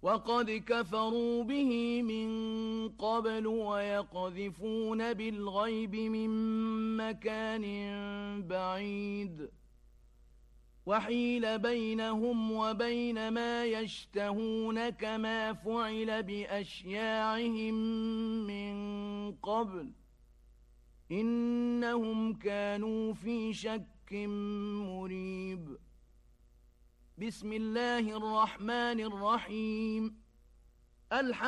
وقد كفروا به من قبل ويقذفون بالغيب من مكان بعيد وحيل بينهم وبين ما يشتهون كما فعل بأشياعهم من قبل إنهم كانوا في شك مريب بسم الله الرحمن الرحيم